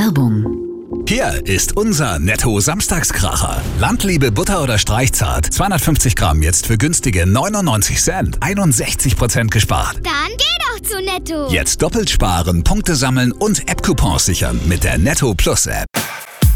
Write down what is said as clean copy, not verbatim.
Werbung. Hier ist unser Netto-Samstagskracher. Landliebe Butter oder Streichzart. 250 Gramm jetzt für günstige 99 Cent. 61% gespart. Dann geh doch zu Netto. Jetzt doppelt sparen, Punkte sammeln und App-Coupons sichern mit der Netto Plus App.